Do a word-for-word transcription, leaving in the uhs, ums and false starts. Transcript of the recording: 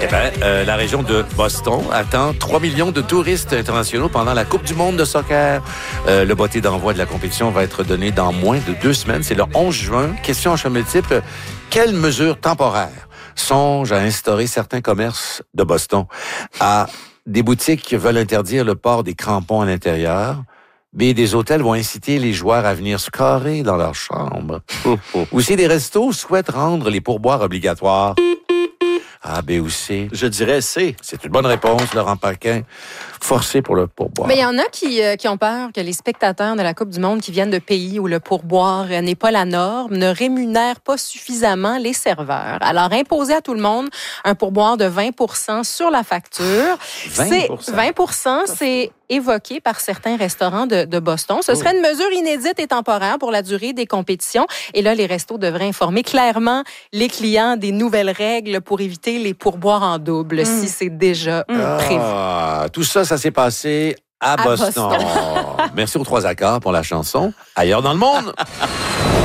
Eh bien, euh, la région de Boston attend trois millions de touristes internationaux pendant la Coupe du monde de soccer. Euh, le botté d'envoi de la compétition va être donné dans moins de deux semaines. C'est le onze juin. Question en choix multiple. Quelles mesures temporaires songent à instaurer certains commerces de Boston? A, des boutiques veulent interdire le port des crampons à l'intérieur. B, des hôtels vont inciter les joueurs à venir se carrer dans leur chambre. Ou C, des restos souhaitent rendre les pourboires obligatoires. A, B ou C? Je dirais C. C'est une bonne réponse, Laurent Paquin. Forcé pour le pourboire. Mais il y en a qui, euh, qui ont peur que les spectateurs de la Coupe du monde qui viennent de pays où le pourboire euh, n'est pas la norme ne rémunèrent pas suffisamment les serveurs. Alors, imposer à tout le monde un pourboire de vingt pour cent sur la facture. vingt pour cent? C'est vingt pour cent, c'est évoqué par certains restaurants de, de Boston. Ce serait une mesure inédite et temporaire pour la durée des compétitions. Et là, les restos devraient informer clairement les clients des nouvelles règles pour éviter les pourboires en double, mm. si c'est déjà mm. prévu. Ah, tout ça, ça s'est passé à, à Boston. Boston. Merci aux trois accords pour la chanson Ailleurs dans le monde.